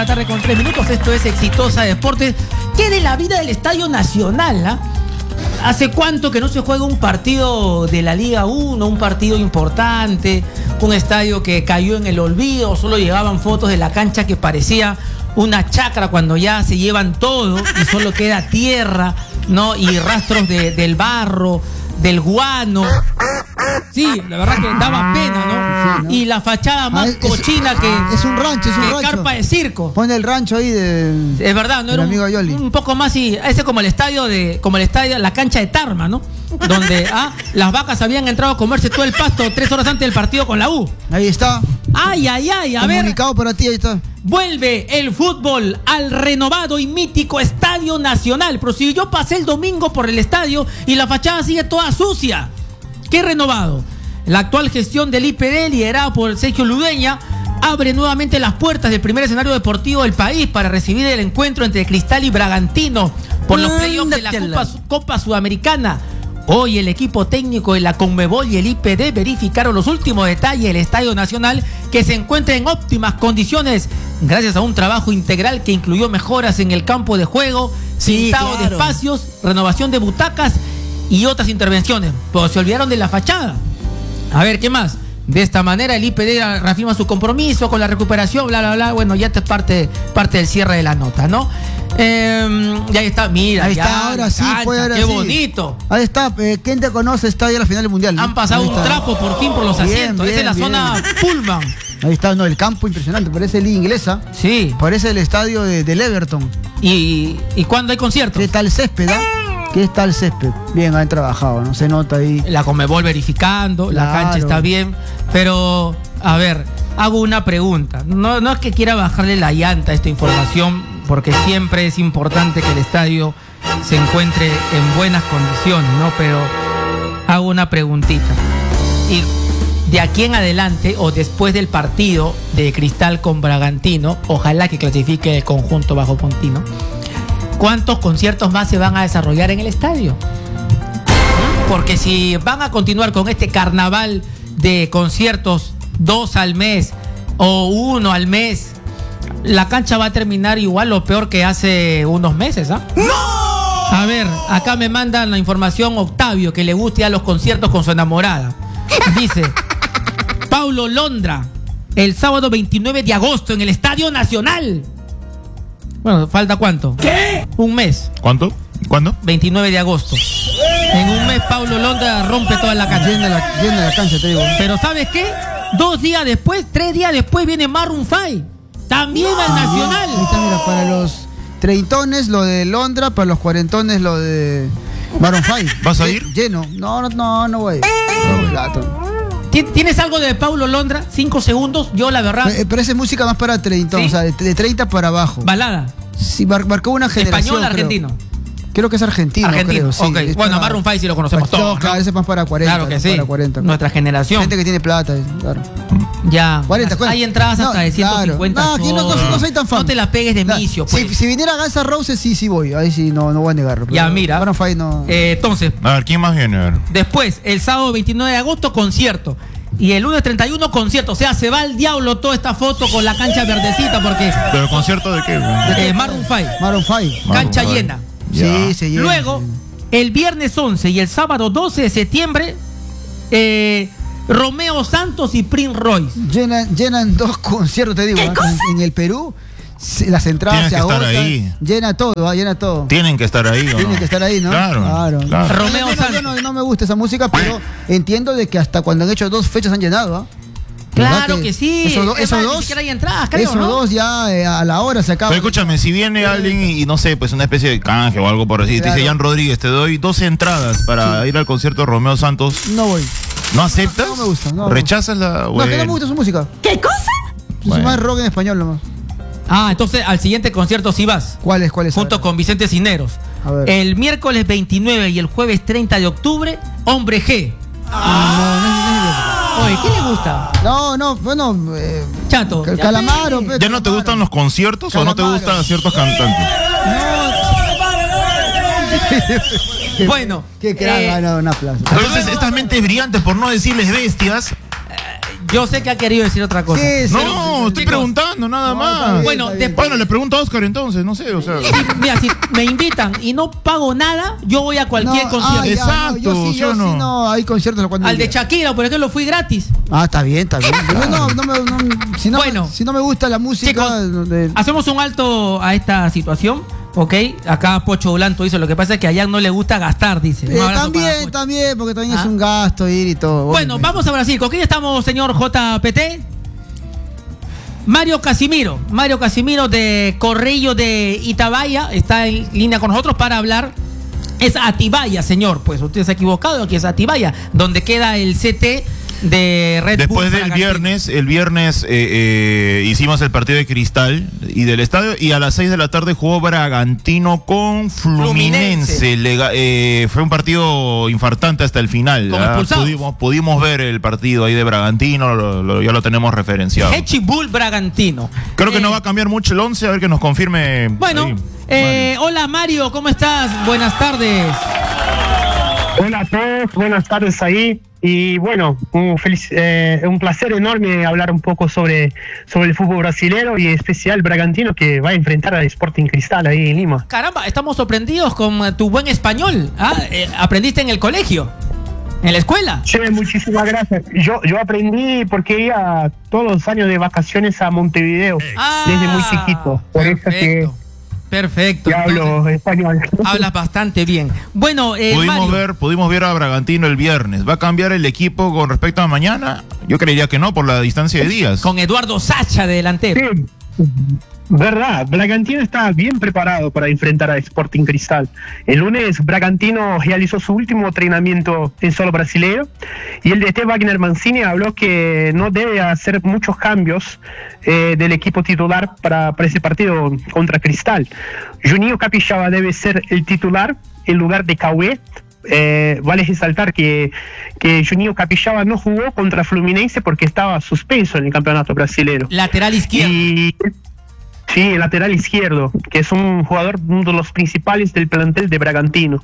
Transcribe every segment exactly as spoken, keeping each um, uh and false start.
la tarde con tres minutos. Esto es Exitosa Deportes. ¿Qué de la vida del Estadio Nacional? ¿Ah? ¿Hace cuánto que no se juega un partido de la Liga uno, un partido importante, un estadio que cayó en el olvido? Solo llegaban fotos de la cancha que parecía una chacra cuando ya se llevan todo y solo queda tierra, ¿no? Y rastros de, del barro, del guano. Sí, la verdad que daba pena, ¿no? Sí, ¿no? Y la fachada más ah, cochina es, que... Es un rancho, es un que rancho. carpa de circo. Pone el rancho ahí de... Es verdad, no era un, un poco más y ese como el estadio de... Como el estadio, la cancha de Tarma, ¿no? Donde ah, las vacas habían entrado a comerse todo el pasto tres horas antes del partido con la U. Ahí está. Ay, ay, ay, a ver. Comunicado para ti, ahí está. Vuelve el fútbol al renovado y mítico Estadio Nacional. Pero si yo pasé el domingo por el estadio y la fachada sigue toda sucia. ¿Qué renovado? La actual gestión del I P D, liderada por Sergio Ludeña, abre nuevamente las puertas del primer escenario deportivo del país para recibir el encuentro entre Cristal y Bragantino por los playoffs de la Copa, Copa Sudamericana. Hoy el equipo técnico de la Conmebol y el I P D verificaron los últimos detalles del Estadio Nacional, que se encuentra en óptimas condiciones gracias a un trabajo integral que incluyó mejoras en el campo de juego, sí, pintado claro. de espacios, renovación de butacas y otras intervenciones. Pero se olvidaron de la fachada. A ver, ¿qué más? De esta manera el I P D reafirma su compromiso con la recuperación, bla, bla, bla. Bueno, ya esta es parte, parte del cierre de la nota, ¿no? Eh, y ahí está, mira, ahí ya, está, ahora sí, cancha, fue ahora qué sí. bonito. Ahí está, eh, ¿quién te conoce? Está ahí a la final del mundial, ¿no? Han pasado un trapo por fin por los bien, asientos. bien, Esa es la bien. zona Pullman. Ahí está, no, el campo impresionante, parece liga inglesa. Sí. Parece el estadio de, del Everton. ¿Y, y cuándo hay conciertos? ¿Qué tal césped, ah? ¿Qué tal césped? Bien, han trabajado, ¿no? Se nota ahí. La Conmebol verificando, Claro. la cancha está bien, pero, a ver, hago una pregunta. No, no es que quiera bajarle la llanta a esta información, porque siempre es importante que el estadio se encuentre en buenas condiciones, ¿no? Pero hago una preguntita. Y de aquí en adelante, o después del partido de Cristal con Bragantino, ojalá que clasifique el conjunto bajo Pontino, ¿cuántos conciertos más se van a desarrollar en el estadio? Porque si van a continuar con este carnaval de conciertos, dos al mes o uno al mes, la cancha va a terminar igual o peor que hace unos meses, ¿ah? ¡No! A ver, acá me mandan la información Octavio, que le guste a los conciertos con su enamorada. Dice, Paulo Londra, el sábado veintinueve de agosto en el Estadio Nacional. Bueno, ¿falta cuánto? ¿Qué? Un mes. ¿Cuánto? ¿Cuándo? veintinueve de agosto. En un mes Paulo Londra rompe toda la cancha. Llena la, llena la cancha, te digo. Pero ¿sabes qué? Dos días después, tres días después viene Maroon cinco. También al Ah, Nacional. ahí está, mira, para los treintones lo de Londra, para los cuarentones lo de Maroon cinco. ¿Vas a ir? Lleno. No, no, no, no voy. No, plato. ¿Tienes algo de Paulo Londra? Cinco segundos. Yo, la verdad. Eh, Pero esa es música más para treintón, ¿Sí? o sea, de, de treinta para abajo. Balada. Sí, mar, marcó una generación. ¿Español o creo. argentino? Creo que es argentino. Argentino, creo, sí. ok. Está- Bueno, Maroon cinco sí lo conocemos No, todos, claro, ¿no? ese es más para cuarenta. Claro que ¿no? sí. Para cuarenta. Nuestra generación. Gente que tiene plata, claro. Ya. cuarenta, cuarenta. Hay entradas hasta No, de ciento cincuenta claro. No, aquí no, no, no soy tan fan. No te la pegues de No, misio, si, pues. si viniera Guns N' Roses, sí, sí voy. Ahí sí, no, no voy a negarlo. Ya, mira. Maroon cinco no. Eh, entonces, A ver, ¿quién más viene? A ver. después, el sábado veintinueve de agosto, concierto. Y el lunes treinta y uno, concierto. O sea, se va al diablo toda esta foto con la cancha verdecita porque ¿Pero el concierto de qué? güey? eh, Maroon cinco, Maroon cinco. cancha Maroon llena. Ya. Sí, se llena. Luego, el viernes once y el sábado doce de septiembre, eh, Romeo Santos y Prince Royce. Llenan, llenan dos conciertos, te digo. ¿eh? En, en el Perú, se- las entradas Tienes se que estar agotan. ahí. Llena todo, ¿ah? Llena todo. Tienen que estar ahí, ¿o Tienen no? que estar ahí, ¿no? Claro, claro. Romeo Yo no- Santos. yo no, no me gusta esa música, pero entiendo de que hasta cuando han hecho dos fechas han llenado, ¿ah? ¿Verdad Claro que, sí. Esos, do- Es esos más, ni dos, siquiera hay entradas, creo, esos ¿no? dos ya eh, a la hora se acaban. Pero escúchame, si viene alguien y, y no sé, pues una especie de canje o algo por así, te Claro. dice Jan Rodríguez, te doy dos entradas para ir al concierto de Romeo Santos, No voy. ¿no aceptas? No, no me gusta, no. ¿Rechazas la...? No, Bueno. que no me gusta su música. ¿Qué cosa? Es Bueno. más rock en español nomás. Ah, entonces al siguiente concierto sí vas. ¿Cuál es? ¿Cuál es? Junto con Vicente Cisneros. A ver. El miércoles veintinueve y el jueves treinta de octubre, Hombre G. Oye, ¿qué le gusta? No, no, bueno. Eh, Chato. Cal- ya Calamaro, ve. pe- ¿Ya no te gustan los conciertos o no te Calamaro. gustan ciertos cantantes? Bueno. Qué crack, eh, no, una plaza. Entonces, estas mentes brillantes, por no decirles bestias, Yo sé que ha querido decir otra cosa. Sí, sí. No, estoy chicos. preguntando, nada No, más. está bien, Bueno, está bien. después- Bueno, le pregunto a Oscar entonces, no sé, o sea. Sí, mira, si me invitan y no pago nada, yo voy a cualquier No, concierto. ah, ya, Exacto, no, yo sí, ¿sí yo o no? sí, no, hay conciertos cuando Al de iría. Shakira, por ejemplo, fui gratis. Ah, está bien, está bien. Yo no, no me, no- si, no, Bueno. si no me gusta la música... Chicos, de- hacemos un alto a esta situación, ¿ok? Acá Pocho Blanco dice, lo que pasa es que a Jan no le gusta gastar, dice. Eh, Un abrazo para también, Pocho. también, porque también Ah. es un gasto ir y todo. Bueno, obviamente. vamos a Brasil. ¿Con quién estamos, señor J P T? Mario Casimiro. Mario Casimiro de Correio de Itabaya está en línea con nosotros para hablar. Es Atibaya, señor. Pues usted se ha equivocado, aquí es Atibaya, donde queda el C T de Red Bull. Después del Bragantino. viernes, el viernes eh, eh, hicimos el partido de Cristal y del estadio y a las seis de la tarde jugó Bragantino con Fluminense. Fluminense. Le ga- eh, fue un partido infartante hasta el final. Con ¿ah? expulsados. Pudimos, pudimos ver el partido ahí de Bragantino, lo- lo- ya lo tenemos referenciado. Hechi Bull Bragantino. Creo que Eh, no va a cambiar mucho el once, a ver que nos confirme. Bueno, ahí, eh, hola Mario, ¿cómo estás? Buenas tardes. Hola a todos, buenas tardes ahí. Y bueno, un, feliz, eh, un placer enorme hablar un poco sobre, sobre el fútbol brasilero y en especial Bragantino, que va a enfrentar a Sporting Cristal ahí en Lima. Caramba, estamos sorprendidos con eh, tu buen español. ¿Ah? Eh, ¿Aprendiste en el colegio? ¿En la escuela? Che, muchísimas gracias. Yo, yo aprendí porque iba todos los años de vacaciones a Montevideo, Ah, desde muy chiquito. Por eso que, perfecto. Perfecto. que hablo Entonces, español. hablas bastante bien. Bueno, eh, Pudimos Mario, ver, pudimos ver a Bragantino el viernes. ¿Va a cambiar el equipo con respecto a mañana? Yo creería que no, por la distancia de días. con Eduardo Sacha de delantero. Sí, verdad. Bragantino está bien preparado para enfrentar a Sporting Cristal. El lunes Bragantino realizó su último entrenamiento en solo brasileño y el D T Wagner Mancini habló que no debe hacer muchos cambios eh, del equipo titular para, para ese partido contra Cristal. Juninho Capixaba debe ser el titular en lugar de Cauê. Eh, vale resaltar que, que Juninho Capixaba no jugó contra Fluminense porque estaba suspenso en el campeonato brasileño. Lateral izquierdo. Y sí, el lateral izquierdo, que es un jugador, uno de los principales del plantel de Bragantino.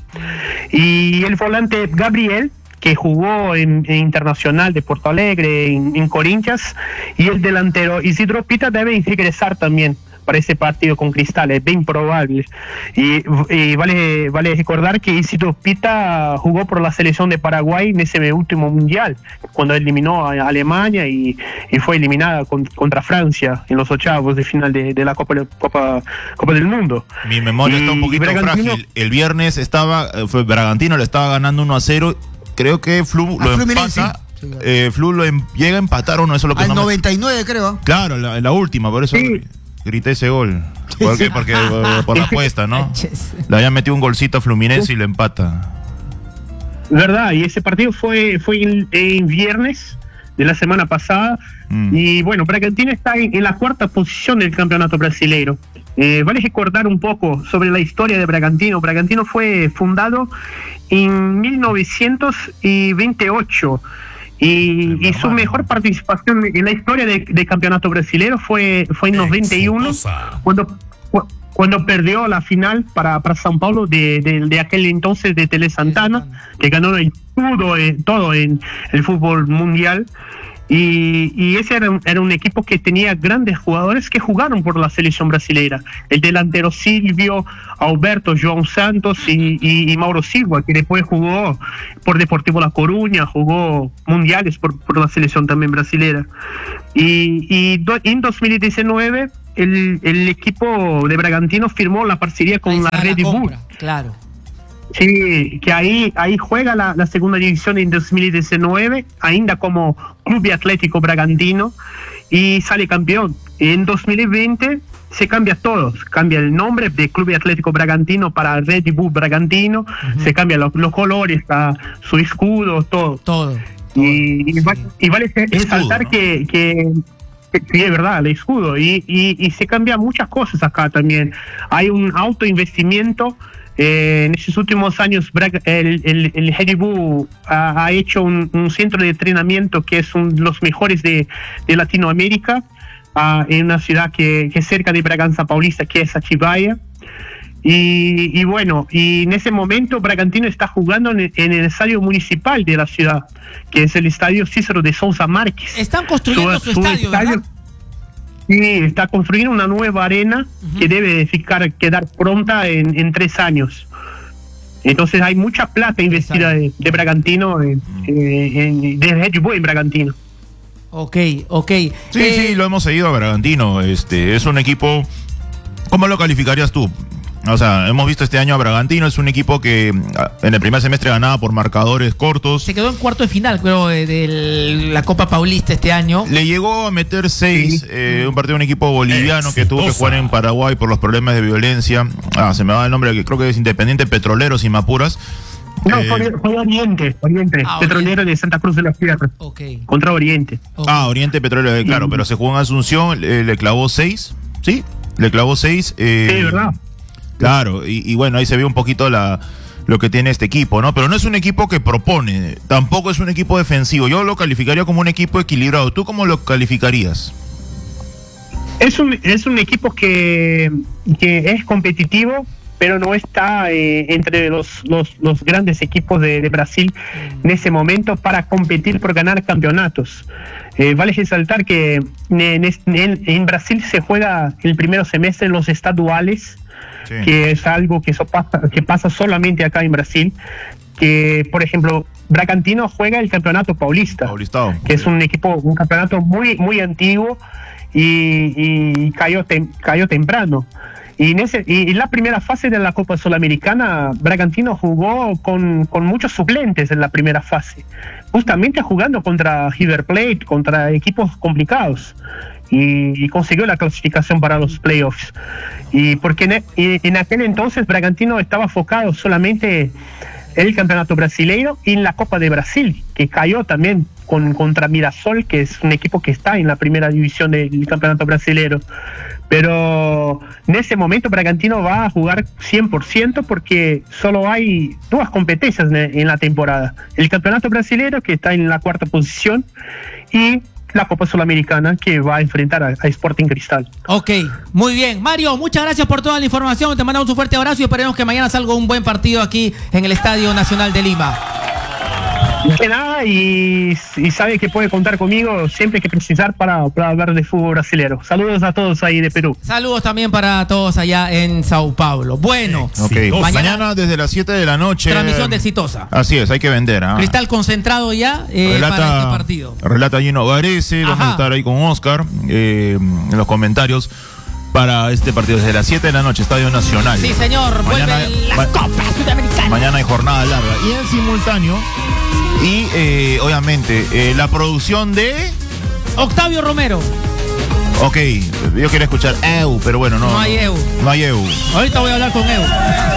Y el volante Gabriel, que jugó en, en Internacional de Porto Alegre, en, en Corinthians, y el delantero Isidro Pita debe ingresar también para ese partido con Cristal, es bien probable. Y, y vale, vale recordar que Isidro Pita jugó por la selección de Paraguay en ese último mundial, cuando eliminó a Alemania y, y fue eliminada con, contra Francia en los octavos de final de, de la Copa, Copa, Copa del Mundo. Mi memoria está un Y poquito Bragantino- frágil. El viernes estaba, eh, fue Bragantino le estaba ganando uno a cero. Creo que Flu A lo Fluminense. empata. Sí, claro. Eh, Flu lo em- llega a empatar o no, eso es lo que Al no me- noventa y nueve, creo. Claro, la, la última, por eso Sí. grité ese gol. ¿Por qué? Porque eh, por la apuesta, ¿no? Ches. Le habían metido un golcito a Fluminense y lo empata. ¿Verdad? Y ese partido fue, fue en, en viernes de la semana pasada. Mm. Y bueno, Bragantino está en, en la cuarta posición del campeonato brasileiro. Eh, vale recordar un poco sobre la historia de Bragantino. Bragantino fue fundado en mil novecientos veintiocho. Y, y su mejor participación en la historia de- del campeonato brasileño fue, fue en noventa y uno, cuando, cu- cuando perdió la final para, para São Paulo de, de, de aquel entonces de Tele Santana, que ganó el todo, eh, todo en el fútbol mundial. Y, y ese era un, era un equipo que tenía grandes jugadores que jugaron por la selección brasileña. El delantero Silvio, Alberto, João Santos y, y, y Mauro Silva, que después jugó por Deportivo La Coruña, jugó mundiales por, por la selección también brasileña. Y, y do, en dos mil diecinueve el, el equipo de Bragantino firmó la parcería con Ahí la está Red Bull. compra, claro. Sí, que ahí, ahí juega la, la segunda división en dos mil diecinueve, ainda como Clube Atlético Bragantino, y sale campeón. En dos mil veinte se cambia todo, cambia el nombre de Clube Atlético Bragantino para Red Bull Bragantino, uh-huh. Se cambian los, los colores, a, su escudo, todo. Todo. Y, y, va, y vale resaltar, ¿no? que... que Sí, es verdad, el escudo. Y, y, y se cambian muchas cosas acá también. Hay un alto investimiento. Eh, en estos últimos años, el, el, el Red Bull ha, ha hecho un, un centro de entrenamiento que es uno de los mejores de, de Latinoamérica, uh, en una ciudad que, que es cerca de Braganza Paulista, que es Atibaia. Y, y bueno, y en ese momento Bragantino está jugando en, en el estadio municipal de la ciudad, que es el estadio Cícero de Sousa Márquez. Están construyendo su, su, su estadio, estadio, ¿verdad? Sí, está construyendo una nueva arena uh-huh. que debe ficar, quedar pronta en, en tres años. Entonces hay mucha plata investida de, de Bragantino, en, en, en, de Red Bull en Bragantino. Ok, ok. Sí, eh, sí, lo hemos seguido a Bragantino. Este, es un equipo, ¿cómo lo calificarías tú? O sea, hemos visto este año a Bragantino, es un equipo que en el primer semestre ganaba por marcadores cortos. Se quedó en cuarto de final, creo, de, de la Copa Paulista este año. Le llegó a meter seis, sí. eh, un partido de un equipo boliviano Exitosa. que tuvo que jugar en Paraguay por los problemas de violencia. Ah, se me va el nombre, que creo que es Independiente Petrolero, sin Mapuras. No, eh, fue, fue Oriente, Oriente, ah, Petrolero Oriente. de Santa Cruz de la Sierra. Okay. Contra Oriente. Okay. Ah, Oriente Petrolero, claro, mm. pero se jugó en Asunción, eh, le clavó seis, ¿sí? Le clavó seis. Eh, sí, ¿verdad? Claro, y, y bueno, ahí se ve un poquito la lo que tiene este equipo, ¿no? Pero no es un equipo que propone, tampoco es un equipo defensivo. Yo lo calificaría como un equipo equilibrado. ¿Tú cómo lo calificarías? Es un, es un equipo que, que es competitivo, pero no está eh, entre los, los, los grandes equipos de, de Brasil en ese momento para competir por ganar campeonatos. Eh, vale resaltar que en, en, en Brasil se juega el primer semestre los estaduales, sí. que es algo que, eso pasa, que pasa solamente acá en Brasil. Que, por ejemplo, Bragantino juega el campeonato paulista, Paulistado. que es un equipo, un campeonato muy, muy antiguo y, y cayó, tem, cayó temprano. Y en, ese, y en la primera fase de la Copa Sudamericana, Bragantino jugó con, con muchos suplentes en la primera fase, justamente jugando contra River Plate, contra equipos complicados, y, y consiguió la clasificación para los playoffs. Y porque en, en aquel entonces Bragantino estaba enfocado solamente en el campeonato brasileño y en la Copa de Brasil, que cayó también con, contra Mirassol, que es un equipo que está en la primera división del campeonato brasileño. Pero en ese momento Bragantino va a jugar cien por ciento porque solo hay dos competencias en la temporada. El campeonato brasileño, que está en la cuarta posición, y la Copa Sudamericana, que va a enfrentar a, a Sporting Cristal. Ok, muy bien. Mario, muchas gracias por toda la información. Te mandamos un fuerte abrazo y esperemos que mañana salga un buen partido aquí en el Estadio Nacional de Lima. De nada, y, y sabe que puede contar conmigo siempre que precisar para, para hablar de fútbol brasileño. Saludos a todos ahí de Perú. Saludos también para todos allá en Sao Paulo. Bueno, okay. mañana, mañana desde las siete de la noche. Transmisión de Exitosa. Así es, hay que vender. ¿eh? Cristal concentrado ya eh, relata, para este partido. Relata Gino Varese, vamos a estar ahí con Oscar eh, en los comentarios. Para este partido desde las siete de la noche, Estadio Nacional. Sí, señor, mañana, vuelve la ma Copa Sudamericana. Mañana hay jornada larga. Y en simultáneo, y eh, obviamente, eh, la producción de Octavio Romero. Ok, yo quería escuchar Eu, pero bueno, no. No hay Eu. No hay Eu. Ahorita voy a hablar con Eu.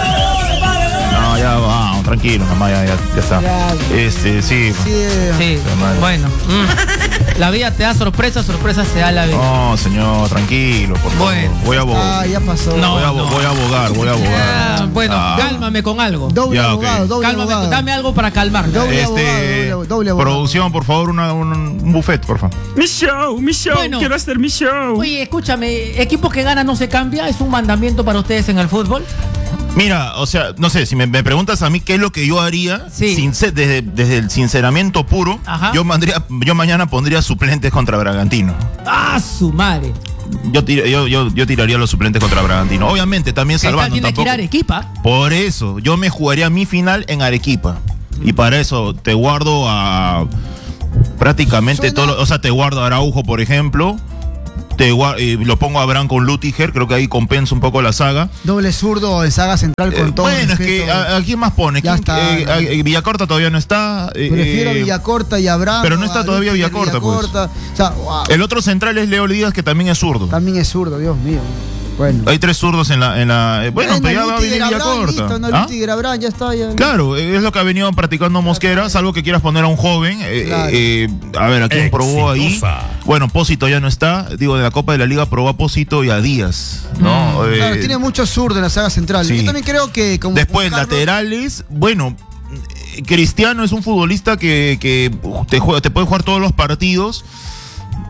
No, ya vamos, tranquilo, nomás ya, ya, ya está. Ya, este, sí. Sí, sí. Bueno. Mm. La vida te da sorpresas, sorpresas te da la vida. No, señor, tranquilo, por favor. Bueno. Voy a abogar. Ah, ya pasó. No, voy, a, no. voy a abogar, voy a abogar. Ah, bueno, ah. cálmame con algo. Doble ya, abogado, okay. doble Cálmame, abogado. Dame algo para calmarme. Doble este, abogado, doble, doble abogado. Producción, por favor, una, un, un buffet, por favor. Mi show, mi show, bueno, quiero hacer mi show. Oye, escúchame, equipo que gana no se cambia, ¿es un mandamiento para ustedes en el fútbol? Mira, o sea, no sé, si me, me preguntas a mí qué es lo que yo haría, sí. sincer, desde, desde el sinceramiento puro, yo, mandría, yo mañana pondría suplentes contra Bragantino. ¡Ah, su madre! Yo, tir, yo, yo, yo tiraría los suplentes contra Bragantino. Obviamente, también salvando. Tiene tampoco. que ir a Arequipa. Por eso, yo me jugaría mi final en Arequipa. Mm. Y para eso te guardo a prácticamente todo, o sea, te guardo a Araujo, por ejemplo. Te eh, lo pongo a Abraham con Lutiger, creo que ahí compensa un poco la saga. Doble zurdo en saga central con eh, todo. Bueno, es que ¿a, a quién más pone? Ya ¿Quién, está, eh, a, eh, Villacorta todavía no está. Eh, Prefiero a Villacorta y Abraham. Pero no está todavía Villacorta, Villacorta pues. O sea, wow. El otro central es Leo Díaz, que también es zurdo. También es zurdo, Dios mío. Bueno. Hay tres zurdos en la. En la eh, bueno, pero ya va a venir Villacorta. No, ¿Ah? Abraham, ya está, ya. Claro, es lo que ha venido practicando Mosquera, salvo que quieras poner a un joven. Eh, claro. eh, a ver, ¿a quién probó ahí? Bueno, Pósito ya no está. Digo, de la Copa de la Liga probó a Pósito y a Díaz, ¿no? Mm. Eh, claro, tiene mucho zurdo en la saga central. Sí. Yo también creo que. Como Después, Carlos... laterales, bueno. Cristiano es un futbolista que, que te, juega, te puede jugar todos los partidos.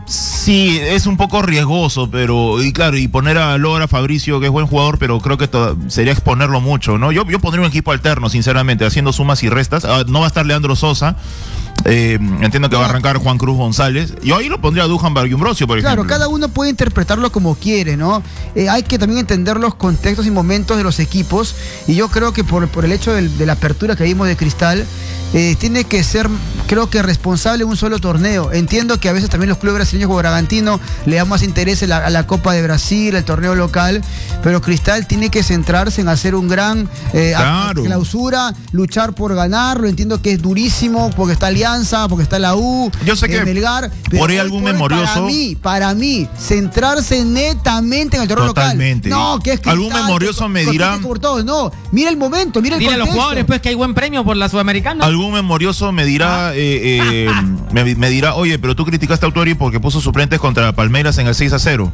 Sí, es un poco riesgoso, pero, y claro, y poner a Lora, Fabricio, que es buen jugador, pero creo que to- sería exponerlo mucho, ¿no? Yo, yo pondría un equipo alterno, sinceramente, haciendo sumas y restas. Ah, no va a estar Leandro Sosa, eh, entiendo que va a arrancar Juan Cruz González. Yo ahí lo pondría a Duhan Barguimbrosio, por Claro, ejemplo. cada uno puede interpretarlo como quiere, ¿no? Eh, hay que también entender los contextos y momentos de los equipos, y yo creo que por, por el hecho del- de la apertura que vimos de Cristal, eh, tiene que ser, creo que responsable en un solo torneo. Entiendo que a veces también los clubes brasileños como Bragantino le dan más interés a la, a la Copa de Brasil, al torneo local, pero Cristal tiene que centrarse en hacer un gran eh, Claro. clausura, luchar por ganarlo. Entiendo que es durísimo porque está Alianza, porque está la U, Yo sé eh, que Melgar, por ahí hoy algún por hoy, memorioso- Para mí, para mí, centrarse netamente en el torneo Totalmente. local. No, que es Algún Cristal, memorioso que- me que dirá- compite por todos. No, mira el momento, mira el Dile a los contexto. jugadores pues que hay buen premio por la Sudamericana. Algún memorioso me dirá, eh, eh, me, me dirá, oye, pero tú criticaste a Autori porque puso suplentes contra Palmeiras en el seis a cero.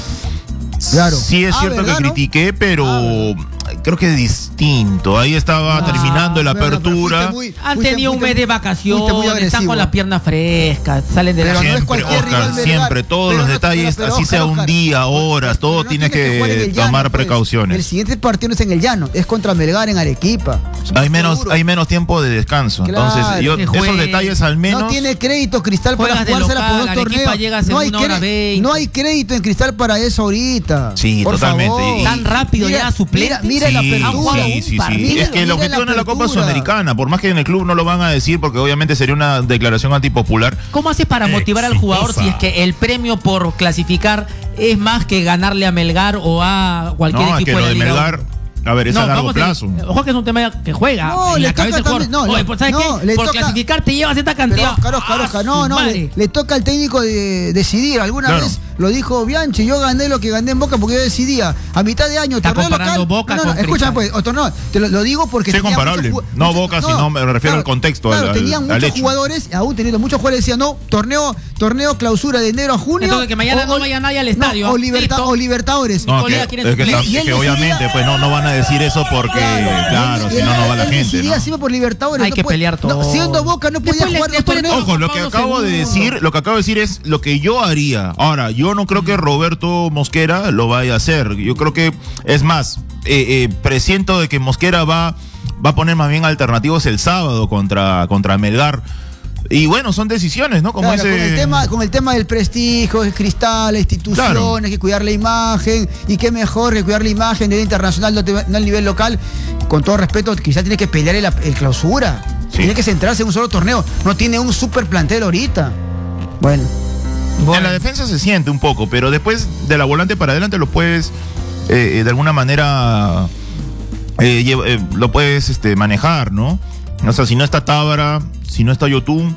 Claro. Sí, es Ah, cierto ¿verdad, que no? critiqué, pero Ah, creo que es distinto. Ahí estaba Ah, terminando la verdad, pero apertura. fuiste muy- Han fuiste- tenido un fuiste- mes de fuiste muy vacaciones, están agresivo. con las piernas frescas, salen de Pero la... no es Siempre, cualquier Oscar, rival Melgar. siempre, todos Pero los no- detalles, pero- pero, así Oscar, sea un Oscar, día, pero horas, todo no tienes tienes jugar en que el llano, tomar pues. precauciones. El siguiente partido no es en el llano, es contra Melgar en Arequipa. Hay menos, Seguro. hay menos tiempo de descanso. Claro. Entonces, yo, Que esos juegue. detalles al menos. No tiene crédito Cristal para Juegas de jugársela por local, dos Arequipa torneos. llegas en no, hay una hora cre- veinte. no hay crédito en Cristal para eso ahorita. Sí, Por totalmente. favor. Y- Tan rápido Mira, ya suplente. Mira, mira Sí, la apertura. sí, sí, sí. Mira- Es que el mira objetivo no es la Copa apertura. Sudamericana, por más que en el club no lo van a decir, porque obviamente sería una declaración antipopular. ¿Cómo haces para motivar al jugador Exitosa. si es que el premio por clasificar es más que ganarle a Melgar o a cualquier No, es equipo que lo la de Liga Melgar, a ver, es a largo vamos plazo. ojo que es un tema que juega. No, en le la cabeza del toca jugador. también- no, Oye, no, pues, ¿sabes no, qué? le Por toca- clasificar te llevas esta Pero cantidad. Oscar, Oscar, ¡Ah, Oscar, su no, no, le, madre! le toca al técnico de, decidir. Alguna Claro. vez lo dijo Bianchi, yo gané lo que gané en Boca porque yo decidía. A mitad de año, Está torneo comparando local. Boca no, no, con no, escúchame Cristal. pues, otro no, te lo, lo digo porque Sí, tenía comparable. muchos ju- No muchos- Boca, sino me refiero al contexto, Claro, al- tenían al muchos hecho. jugadores, aún teniendo muchos jugadores, decían, no, torneo, torneo clausura de enero a junio. Entonces, que mañana no vaya nadie al no, estadio, o, ¿ah? liberta- Listo. o Libertadores. No, Colega que- quiere es que, suplir. tam- Y es él que decidía- obviamente pues no, no van a decir eso porque, claro, él- si no, no va la él gente. decidía ¿no? siempre por Libertadores. Hay no que puede- pelear no, todo. siendo Boca no podía Después le- jugar dos después le torneos. Ojo, lo que Pablo acabo de segundo. decir, lo que acabo de decir es lo que yo haría. Ahora, yo no creo que Roberto Mosquera lo vaya a hacer. Yo creo que, es más, eh, eh, presiento de que Mosquera va, va a poner más bien alternativos el sábado contra, contra Melgar. Y bueno, son decisiones, ¿no? Como Claro, dice. con, el tema, con el tema del prestigio, el Cristal, la institución, Claro. hay que cuidar la imagen, y qué mejor que cuidar la imagen a nivel internacional, no, te- no al nivel local. Con todo respeto, quizás tiene que pelear el, el clausura, Sí. tiene que centrarse en un solo torneo, no tiene un super plantel ahorita. Bueno, En la defensa se siente un poco, pero después de la volante para adelante lo puedes, eh, eh, de alguna manera, eh, lleva- eh, lo puedes este, manejar, ¿no? O sea, si no está Tábara, si no está Yotun,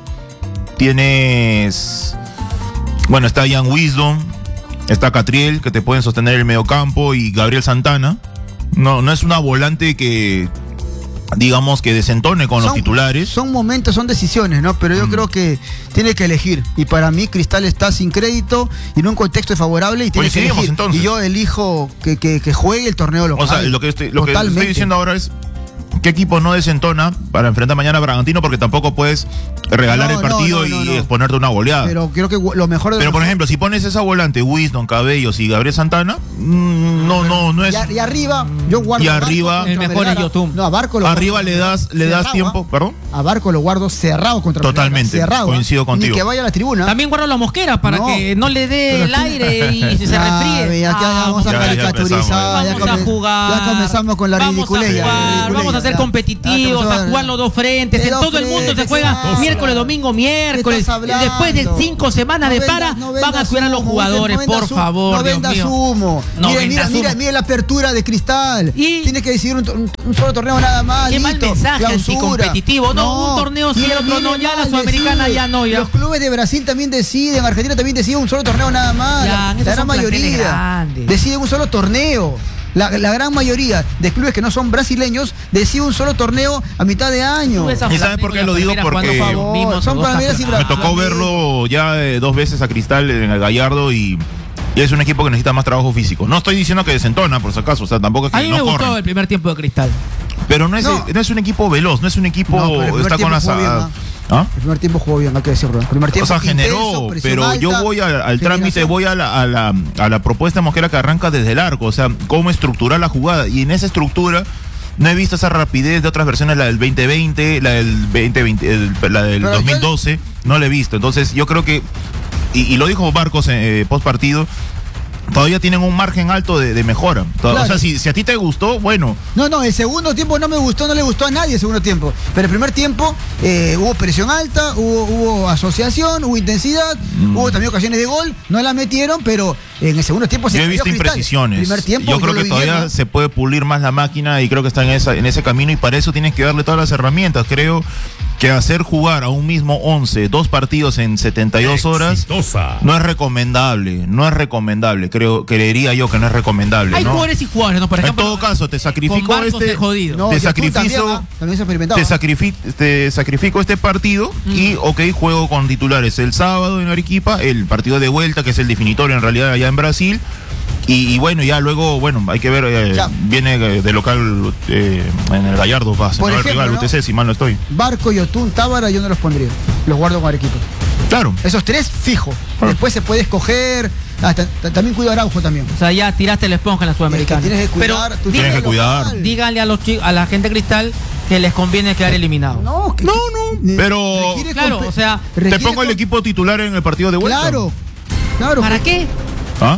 tienes, bueno, está Ian Wisdom, está Catriel, que te pueden sostener el mediocampo, y Gabriel Santana. No, no es una volante que, digamos, que desentone con los son- titulares. Son momentos, son decisiones, ¿no? Pero yo Mm. creo que tiene que elegir. Y para mí, Cristal está sin crédito y en un contexto desfavorable y tiene que Coincidimos, elegir. entonces. Y yo elijo que, que, que juegue el torneo local. O sea, lo que estoy, lo que Totalmente. estoy diciendo ahora es qué equipo no desentona para enfrentar mañana a Bragantino, porque tampoco puedes regalar No, el partido no, no, y no, no. exponerte a una goleada. Pero, Pero creo que lo mejor de lo por mejor- ejemplo, si pones esa volante, Wisdom, Cabellos y Gabriel Santana, mm, no, no, no es. Y, a- y arriba, yo guardo. Y a Barco arriba- contra El mejor Melgar. es Yotun. No, a Barco lo Arriba guardo le das, le das cerrado, tiempo, ¿ah? perdón. A Barco lo guardo cerrado contra Totalmente, Melgar, cerrado, coincido ¿ah? contigo. Ni que vaya a la tribuna. También guarda la mosquera para No. que no le dé Pero el tiene- aire y se Ah, refríe. mira, ya Ah, vamos a ya, ya caricaturizar. empezamos. ya Vamos a come- jugar. Ya comenzamos con la vamos ridiculez. A ya, jugar, ridiculez, vamos a ser ya. competitivos, Ya, a jugar los dos frentes. De En dos todo el mundo se frentes, juega ah, miércoles, domingo, miércoles. estás hablando? Después de cinco semanas No de vendas- para, no van a vendas cuidar a los humo, jugadores, no vendas por humo, favor, No Dios vendas mío. humo. No mire, vendas mira, mira, humo. mira la apertura de Cristal. Y- Tiene que decidir un, un- un solo torneo nada más. Qué mal listo, mensaje clausura. anticompetitivo. No, un torneo sí, Mire, el otro mire no, ya la mal, Sudamericana decide. ya no, ya. Los clubes de Brasil también deciden, Argentina también decide un solo torneo nada más. Ya, la esos la gran son planteles mayoría grandes. decide un solo torneo. La, la gran mayoría de clubes que no son brasileños decide un solo torneo a mitad de año. Tú ves a ¿Y sabes por qué Flamengo lo y a digo? Palmeiras Porque- jugando Por con los mismos son dos Palmeiras y campeonatos. Me tocó Flamengo. verlo ya eh, dos veces a Cristal en el Gallardo y, y es un equipo que necesita más trabajo físico. No estoy diciendo que desentona, por si acaso, o sea, tampoco es que A mí no me gustó corren. el primer tiempo de Cristal. Pero no es, No. no es un equipo veloz, no es un equipo, No, pero el primer está con tiempo las, jugó bien, ah, ¿no? ¿Ah? El primer tiempo jugó bien, hay que decirlo. El primer tiempo O sea, generó, intenso, presión pero alta, yo voy al, al trámite, generación. voy a la, a, la, a la propuesta de Mosquera que arranca desde el arco, o sea, cómo estructurar la jugada. Y en esa estructura no he visto esa rapidez de otras versiones, la del veinte veinte, la del veinte veinte, el- la del Pero dos mil yo- doce, no la he visto. Entonces yo creo que, y, y lo dijo Barcos eh, post partido, todavía tienen un margen alto de, de mejora. Tod- Claro. O sea, si, si a ti te gustó, bueno, No, no, el segundo tiempo no me gustó, no le gustó a nadie el segundo tiempo. Pero el primer tiempo eh, hubo presión alta, hubo, hubo asociación, hubo intensidad, Mm. hubo también ocasiones de gol, no la metieron, pero en el segundo tiempo se yo he cayó visto Cristal. imprecisiones. Primer tiempo, yo creo lo que vi todavía bien, ¿no? se puede pulir más la máquina y creo que está en, esa, en ese camino y para eso tienes que darle todas las herramientas. Creo que hacer jugar a un mismo once, dos partidos en setenta y dos horas, Exitosa. no es recomendable, no es recomendable. Creo, creería yo que no es recomendable. Hay ¿no? jugadores y jugadores, ¿no? Por En ejemplo, todo caso, te con sacrifico Barcos este. he jodido. No, te Yotun sacrifico, también, ¿ah? También se experimentaba. te, sacrifi- te sacrifico este partido y, ok, juego con titulares el sábado en Arequipa, el partido de vuelta, que es el definitorio en realidad allá en Brasil. Y, y bueno, ya luego, bueno, hay que ver, eh, Ya. viene eh, de local eh, en el Gallardo, va a ser Por el ejemplo, rival, ¿no? U T C, si mal no estoy. Barco, Yotun, Tábara, yo no los pondría. Los guardo con Arequipa. Claro. Esos tres, fijo. Ah. Después se puede escoger. Ah, ta- ta- también cuido a Araujo también. O sea, ya tiraste la esponja en la Sudamericana. Es que tienes que cuidar, Pero tú tienes que local. cuidar. díganle a los chi- a la gente Cristal que les conviene quedar eliminados. No, que- No, que- no, pero- requiere Claro, compe- o sea, Te requiere pongo el com- equipo titular en el partido de vuelta. Claro, claro. ¿Para qué? ¿Ah?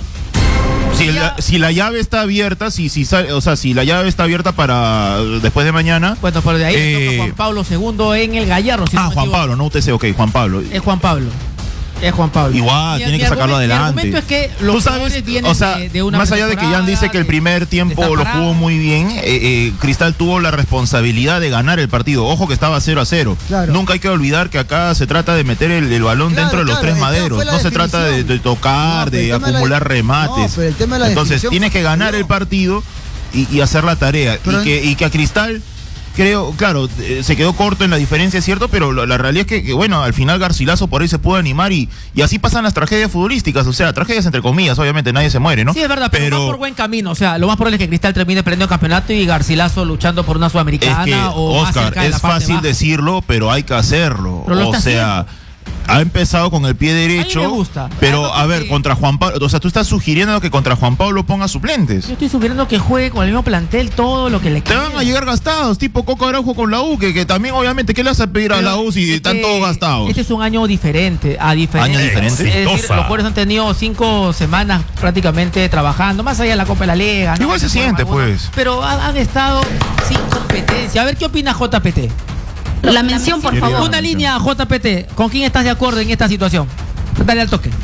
Si Ya. la, si la llave está abierta, si, si sale- o sea, si la llave está abierta para después de mañana. Bueno, pero de ahí le Eh, toca Juan Pablo segundo en el Gallardo. si no ah, me Juan equivoco. Pablo, no U T C, ok, Juan Pablo. Es Juan Pablo. Es Juan Pablo. Igual, Mi- tiene mi que sacarlo argumento- adelante. Mi argumento es que los Tú sabes, jugadores vienen o sea, de, de una más allá de que Jan dice que el pretemporada, primer de- tiempo de lo estar jugó parado. muy bien, eh, eh, Cristal tuvo la responsabilidad de ganar el partido. Ojo que estaba cero a cero. Claro. Nunca hay que olvidar que acá se trata de meter el, el balón Claro, dentro de los claro, tres el tema maderos. fue la No se trata de, definición. de tocar, No, pero el de tema de la- acumular remates. No, pero el tema de la Entonces definición tienes que ganar fue- el partido y, y hacer la tarea. Pero- y, que, y que a Cristal, creo, claro, eh, se quedó corto en la diferencia, es cierto, pero la, la realidad es que, que, bueno, al final Garcilaso por ahí se pudo animar y, y así pasan las tragedias futbolísticas, o sea, tragedias entre comillas, obviamente nadie se muere, ¿no? Sí, es verdad, pero, va por buen camino. O sea, lo más probable es que Cristal termine perdiendo el campeonato y Garcilaso luchando por una es Sudamericana que, o más Oscar, cerca de la es parte fácil baja. decirlo, pero hay que hacerlo. Pero lo O está sea, ha empezado con el pie derecho, me gusta. pero Además, a ver, porque- contra Juan Pablo, o sea, tú estás sugiriendo que contra Juan Pablo ponga suplentes. Yo estoy sugiriendo que juegue con el mismo plantel todo lo que le Te quede. van a llegar gastados, tipo Coco Araujo con la U, que, que también obviamente, ¿qué le vas a pedir a Pero la U si es están que todos gastados? Este es un año diferente, a diferente. ¿Año diferente? Es decir, Exitosa. los jugadores han tenido cinco semanas prácticamente trabajando, más allá de la Copa de la Liga. ¿no? Igual se siente, pues. Pero han, han estado sin competencia. A ver, ¿qué opina J P T? La mención, por Quería- favor. Una línea, J P T. ¿Con quién estás de acuerdo en esta situación? Dale al toque.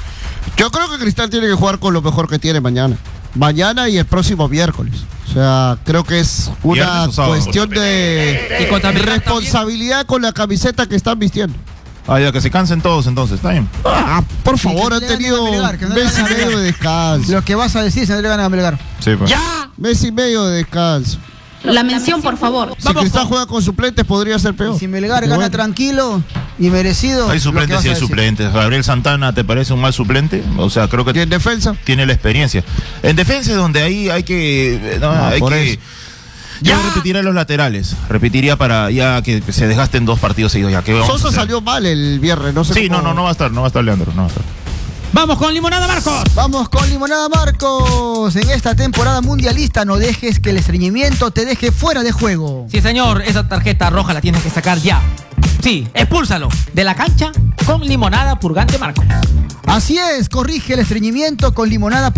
Yo creo que Cristal tiene que jugar con lo mejor que tiene mañana. Mañana y el próximo miércoles. O sea, creo que es una Viernes o sábado. cuestión de Y contra Melgar responsabilidad con la camiseta que están vistiendo. Ah, ya que se cansen todos entonces, está bien. Ah, por Sí, favor, que han no le ganen tenido a Melgar, que no le mes y ganen a medio Melgar. de descanso. Lo que vas a decir, se no le ganan a Melgar. Sí, pues. ¡Ya! Mes y medio de descanso. La mención, por favor. Si Vamos Cristal con- juega con suplentes podría ser peor. Y si Melgar Pero gana bueno. tranquilo y merecido. Hay lo que suplentes vas y a hay decir. suplentes. Gabriel Santana, ¿te parece un mal suplente? O sea, creo ¿Y que en defensa? tiene la experiencia. En defensa es donde ahí hay que... No, Ah, hay por que eso. yo Ya. repetiría los laterales. Repetiría para ya que se desgasten dos partidos seguidos. Ya, ¿qué vamos a Sosa hacer? salió mal el viernes, no sé Sí, cómo- no, no, no va a estar, no va a estar Leandro, no va a estar. Vamos con Limonada Marcos. Vamos con Limonada Marcos. En esta temporada mundialista no dejes que el estreñimiento te deje fuera de juego. Sí, señor, esa tarjeta roja la tienes que sacar ya. Sí, expúlsalo de la cancha con Limonada Purgante Marcos. Así es, corrige el estreñimiento con Limonada